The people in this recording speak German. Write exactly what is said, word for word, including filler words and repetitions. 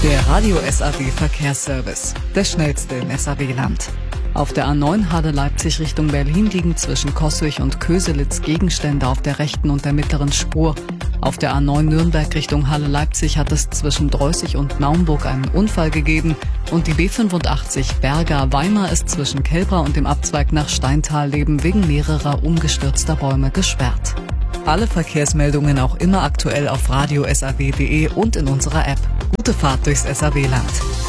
Der Radio S A W Verkehrsservice, der schnellste im S A W-Land. Auf der A neun Halle-Leipzig Richtung Berlin liegen zwischen Kossuth und Köselitz Gegenstände auf der rechten und der mittleren Spur. Auf der A neun Nürnberg Richtung Halle-Leipzig hat es zwischen Dreußig und Naumburg einen Unfall gegeben und die B fünfundachtzig Berger-Weimar ist zwischen Kelbra und dem Abzweig nach Steintal-Leben wegen mehrerer umgestürzter Bäume gesperrt. Alle Verkehrsmeldungen auch immer aktuell auf radio S A W punkt de und in unserer App. Gute Fahrt durchs S A W-Land.